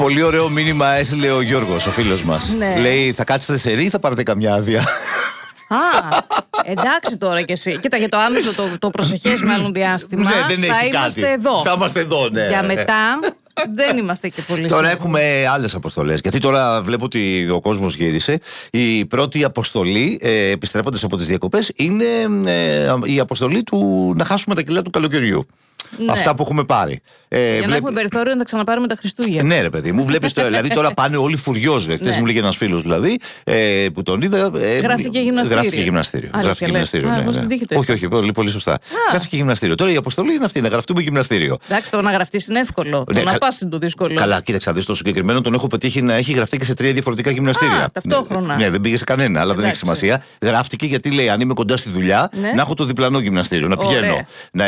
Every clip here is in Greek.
Πολύ ωραίο μήνυμα έστειλε ο Γιώργος, ο φίλος μας. Ναι. Λέει, θα κάτσετε σε ρί ή θα πάρετε καμιά άδεια? Εντάξει τώρα κι εσύ. Κοίτα, για το άμεσο, το προσεχές μάλλον διάστημα. Ναι, δεν θα έχει είμαστε κάτι. εδώ. Θα είμαστε εδώ, ναι. Για μετά δεν είμαστε και πολύ Τώρα σίγουροι. έχουμε άλλες αποστολές. Γιατί τώρα βλέπω ότι ο κόσμος γύρισε. Η πρώτη αποστολή, επιστρέφοντας από τις διακοπές, είναι η αποστολή του να χάσουμε τα κιλά του καλοκαιριού. Ναι. Αυτά που έχουμε πάρει. Για να έχουμε περιθώριο να τα ξαναπάρουμε τα Χριστούγεννα. Ναι, ρε παιδί μου, βλέπεις δηλαδή τώρα πάνε όλοι φουριόζοι. Χτες μου λέγε ένας φίλος δηλαδή που τον είδα. Γράφτηκε γυμναστήριο. Γράφτηκε γυμναστήριο. Ναι. Όχι, πολύ σωστά. Γράφτηκε γυμναστήριο. Τώρα η αποστολή είναι αυτή, να γραφτούμε γυμναστήριο. Εντάξει, το να γραφτεί είναι εύκολο. Ναι, Το να πας είναι το δύσκολο. Καλά, κοίταξε να δεις, το συγκεκριμένο τον έχω πετύχει να έχει γραφτεί και σε 3 διαφορετικά γυμναστήρια. Ταυτόχρονα. Ναι, δεν πήγε σε κανένα, αλλά δεν έχει Εντάξει. σημασία. Γράφτηκε γιατί λέει αν είμαι κοντά στη δουλειά να έχω το διπλανό γυμναστήριο, να πηγαίνω.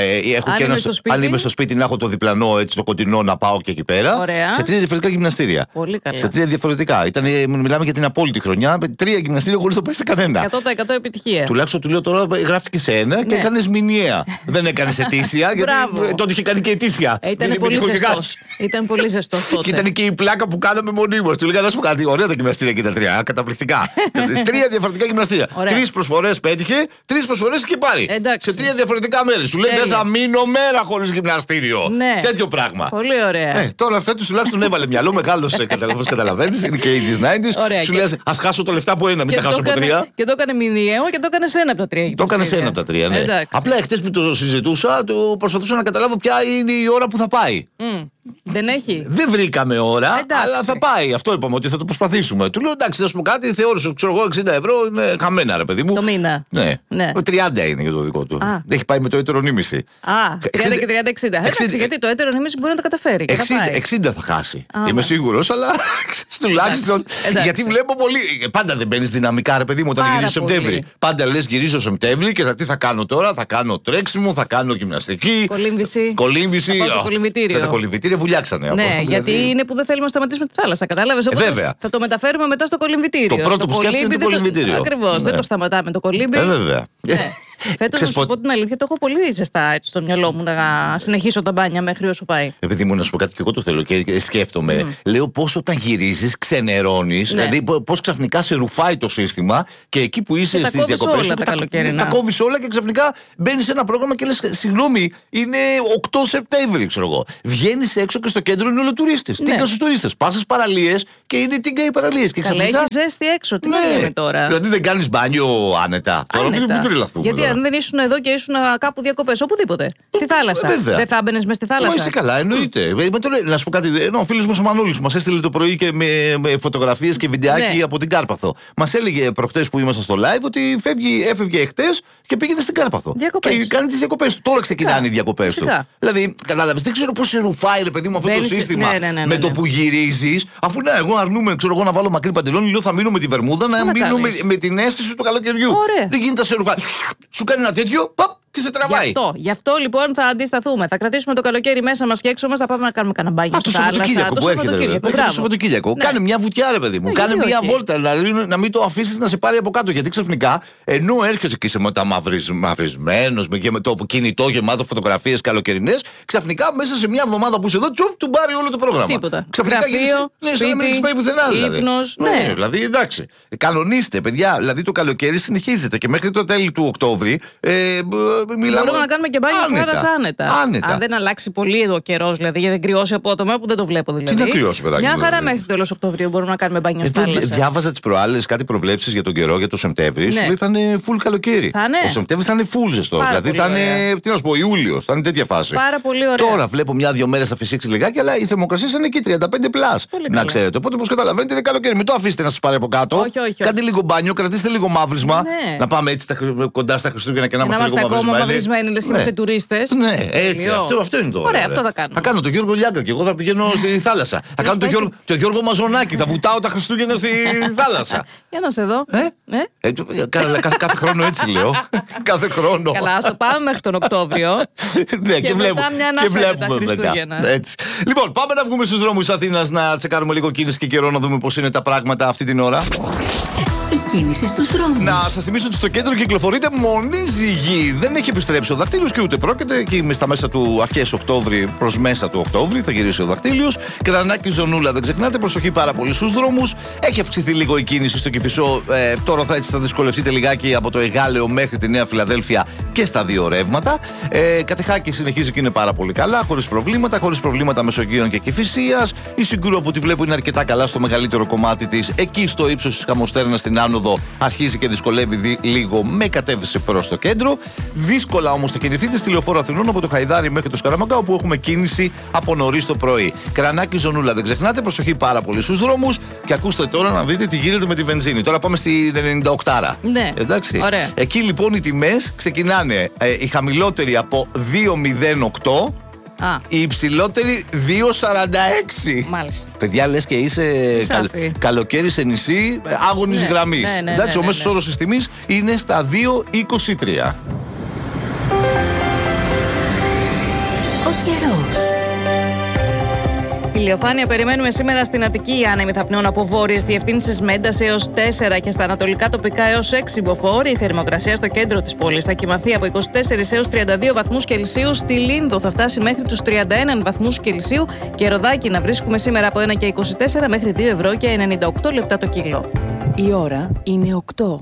Αν είμαι στο σπίτι να έχω το διπλανό, έτσι το κοντινό, να πάω και εκεί πέρα. Ωραία. Σε 3 διαφορετικά γυμναστήρια. Πολύ καλά. Σε 3 διαφορετικά. Μιλάμε για την απόλυτη χρονιά, με 3 γυμναστήρια χωρίς να πάει σε κανένα. 100% επιτυχία. Τουλάχιστον του λέω τώρα γράφτηκε σε ένα και έκανε μηνιαία. Δεν έκανε ετήσια, γιατί τότε είχε κάνει και ετήσια. Ήταν πολύ ζεστός. Ήταν πολύ ζεστός τότε. Και ήταν και η πλάκα που κάναμε μονίμως. Του λέγα να σου πω κάτι. Ωραία τα γυμναστήρια και τα 3. Καταπληκτικά. 3 διαφορετικά γυμναστήρια. 3 προσφορές πέτυχε, 3 προσφορές είχε πάρει. Εντάξει. Σε 3 διαφορετικά μέρες. Σου λέει δεν θα μείνω μέρα χωρίς γυμναστήριο. Ναι. Τέτοιο πράγμα. Πολύ ωραία. Τώρα φέτος τουλάχιστον έβαλε μυαλό. Μεγάλος καταλαβαίνεις. Είναι και η της 90's. Σου λέει ας χάσω το λεφτά από ένα, μην τα χάσω από 3. Και το έκανε μηνιαίο και το έκανε σε ένα από τα 3. Το έκανε σε ένα από τα 3, ναι. Απλά εχθές που το συζητούσα, προσπαθούσα να καταλάβω ποια είναι η ώρα που θα πάει. Δεν έχει. Δεν βρήκαμε ώρα, Εντάξει. αλλά θα πάει. Αυτό είπαμε ότι θα το προσπαθήσουμε. Του λέω εντάξει, θα σου πω κάτι, θεώρησε, ξέρω εγώ, 60 ευρώ είναι χαμένα, ρε παιδί μου. Το μήνα. Ναι. 30 είναι για το δικό του. Έχει πάει με το έτερο νήμιση. 30 και 30-60. Εντάξει, γιατί το έτερο νήμιση μπορεί να τα καταφέρει. 60 θα χάσει. Είμαι σίγουρος, αλλά τουλάχιστον. Γιατί βλέπω πολύ. Πάντα δεν μπαίνει δυναμικά, ρε παιδί μου, όταν γυρίζει Σεπτέμβρη. Πάντα λες γυρίζω Σεπτέμβρη και τι θα κάνω τώρα, θα κάνω τρέξιμο, θα κάνω γυμναστική. Κολύμβηση. Θα τα κολυμβητήρια βουλιάξανε. Ναι, γιατί είναι που δεν θέλουμε να σταματήσουμε τη θάλασσα. Κατάλαβες. Βέβαια. Θα το μεταφέρουμε μετά στο κολυμβητήριο. Το πρώτο που σκέφτεσαι είναι το κολυμβητήριο. Ακριβώς. Δεν το σταματάμε το κολύμπι. Βέβαια. Φέτος, να σου πω την αλήθεια, το έχω πολύ ζεστά έτσι στο μυαλό μου να συνεχίσω τα μπάνια μέχρι όσο πάει. Επειδή μου να σου πω κάτι και εγώ το θέλω και σκέφτομαι. Λέω πώς όταν γυρίζεις ξενερώνεις, δηλαδή πώς ξαφνικά σε ρουφάει το σύστημα και εκεί που είσαι στις διακοπές σου τα κόβεις όλα και ξαφνικά μπαίνεις σε ένα πρόγραμμα και λες συγγνώμη, είναι 8 Σεπτέμβρη, ξέρω εγώ. Βγαίνεις έξω και στο κέντρο είναι όλοι τουρίστες. Τι κάνουν στους τουρίστες. Πας στις παραλίες και είναι τίγκα οι παραλίες. Και ξαφνικά. Έχει ζέστη έξω, τι είναι τώρα. Δηλαδή δεν κάνεις μπάνιο άνετα. Τώρα μην τρελαθούμε. Γιατί αν δεν ήσουν εδώ και ήσουν κάπου διακοπές, οπουδήποτε. Στη θάλασσα. Δεν θα έμπαινες μες στη θάλασσα. Είσαι καλά, εννοείται. Να σου πω κάτι. Ο φίλος μας ο Μανώλης μας έστειλε το πρωί και με φωτογραφίες και βιντεάκι από την Κάρπαθο. Μας έλεγε προχτές που ήμασταν στο live ότι έφευγε εχτες και πήγαινε στην Κάρπαθο. Και κάνει τις διακοπές του. Τώρα ξεκινάνε οι διακοπές του. Δηλαδή, κατάλαβες, δεν ξέρω πώς σε ρουφάει, ρε παιδί μου, αυτό το σύστημα με το που γυρίζεις. Αφού εγώ αρνούμαι, ξέρω εγώ, να βάλω μακρύ παντελόνι, λέω θα μείνω με τη βερμούδα, να μείνω με την αίσθηση του καλοκαιριού. Δεν γίνεται να σε ρουφάει. Σου κάνει ένα τέτοιο, και σε τραβάει. Γι' αυτό λοιπόν θα αντισταθούμε. Θα κρατήσουμε το καλοκαίρι μέσα μας και έξω μας. Θα πάμε να κάνουμε κανένα μπάνιο στη θάλασσα. Το Σαββατοκύριακο. Κάνε μια βουτιά, ρε παιδί μου. Κάνε μια βόλτα. Δηλαδή να μην το αφήσεις να σε πάρει από κάτω. Γιατί ξαφνικά, ενώ έρχεσαι και είσαι μαυρισμένος και με το κινητό γεμάτο φωτογραφίες καλοκαιρινές, ξαφνικά μέσα σε μια εβδομάδα που είσαι εδώ, του πάρει όλο το πρόγραμμα. Τίποτα. Ξαφνικά γυρίζει. Να μην έχει πάει πουθενά δηλαδή. Ναι, δηλαδή εντάξει. Κανονίστε, παιδιά. Δηλαδή το καλοκαίρι συνεχίζεται και μέχρι το τέλη του Οκτώβρη. Μπορούμε να κάνουμε και μπάνιο θάλασσα άνετα. Αν δεν αλλάξει πολύ ο καιρός, δηλαδή, γιατί δεν κρυώσει απότομα που δεν το βλέπω δηλαδή. Τι να κρυώσει, παιδάκι. Μια χαρά μέχρι το τέλος Οκτωβρίου μπορούμε να κάνουμε μπάνιο θάλασσα. Διάβαζα τις προάλλες κάτι προβλέψεις για τον καιρό για το Σεπτέμβρη. Σου λέει θα είναι full καλοκαίρι. Ο Σεπτέμβρης θα είναι full ζεστός. Δηλαδή θα είναι, τι να σου πω, Ιούλιος. Θα είναι τέτοια φάση. Πάρα πολύ ωραία. Τώρα βλέπω μια-δυο μέρες θα φυσήξει λιγάκι, αλλά η θερμοκρασία θα είναι εκεί 35+. Να ξέρετε. Οπότε όπως καταλαβαίνετε είναι καλοκαίρι. Μην το αφήσετε να σας πάρει από κάτω. Κάντε λίγο μπάνιο, κρατήστε λίγο μαύρισμα. Να πάμε έτσι κοντά στα Χριστούγεννα και να είμαστε λίγο μαυρισμένοι. Λες είμαστε τουρίστες. Ναι, έτσι. Αυτό είναι το ωραίο. Ωραία, αυτό θα κάνουμε. Θα κάνω τον Γιώργο Λιάγκα και εγώ θα πηγαίνω στη θάλασσα. Θα κάνω τον Γιώργο Μαζονάκη. Θα βουτάω τα Χριστούγεννα στη θάλασσα. Για να σε δω. Κάθε χρόνο έτσι λέω. Κάθε χρόνο. Καλά, ας το πάμε μέχρι τον Οκτώβριο. Ναι, και βλέπουμε μετά. Λοιπόν, πάμε να βγούμε στους δρόμους Αθήνας να τσεκάρουμε λίγο κίνηση και καιρό να δούμε πώς είναι τα πράγματα αυτή την ώρα. κίνηση στους δρόμους. Να σας θυμίσω ότι στο κέντρο κυκλοφορείται μονή ζυγή. Δεν έχει επιστρέψει ο δακτύλιος και ούτε πρόκειται. Εκεί στα μέσα του αρχές Οκτώβρη προς μέσα του Οκτώβρη θα γυρίσει ο δακτύλιος. Κρανάκι Ζωνούλα, δεν ξεχνάτε, προσοχή πάρα πολύ στους δρόμους. Έχει αυξηθεί λίγο η κίνηση στο Κηφισό. Τώρα θα δυσκολευτείτε λιγάκι από το Εγάλεο μέχρι τη Νέα Φιλαδέλφια και στα δύο ρεύματα. Κατεχάκη συνεχίζει και είναι πάρα πολύ καλά, χωρίς προβλήματα Μεσογείων και Κηφισίας. Η Συγκρού από ό,τι βλέπω είναι αρκετά καλά στο μεγαλύτερο κομμάτι της. Εκεί στο ύψος της Χαμοστέρνας στην άνοδο αρχίζει και δυσκολεύει λίγο με κατεύθυνση προς το κέντρο. Δύσκολα όμως θα κινηθείτε στη Λεωφόρο Αθηνών από το Χαϊδάρι μέχρι το Σκαραμαγκά, όπου έχουμε κίνηση από νωρίς το πρωί. Κρανάκι Ζωνούλα, δεν ξεχνάτε, προσοχή πάρα πολύ στους δρόμους. Και ακούστε τώρα να δείτε τι γίνεται με τη βενζίνη. Τώρα πάμε στην 98. Ναι. Εντάξει. Ωραία. Εκεί λοιπόν οι τιμές ξεκινάνε οι χαμηλότεροι από 2,08. Η υψηλότερη 2,46. Μάλιστα. Παιδιά, λες και είσαι καλοκαίρι σε νησί άγωνης γραμμής. Εντάξει, ο μέσος όρος της τιμής είναι στα 2,23. Ο καιρός. Ηλιοφάνεια περιμένουμε σήμερα στην Αττική. Άνεμοι θα πνέουν από βόρειες διευθύνσεις με ένταση έως 4 και στα ανατολικά τοπικά έως 6 μποφόρ. Η θερμοκρασία στο κέντρο της πόλης θα κυμανθεί από 24 έως 32 βαθμούς Κελσίου. Στη Λίνδο θα φτάσει μέχρι τους 31 βαθμούς Κελσίου. Και Ροδάκι να βρίσκουμε σήμερα από 1 και 24 μέχρι 2 ευρώ και 98 λεπτά το κιλό. Η ώρα είναι 8.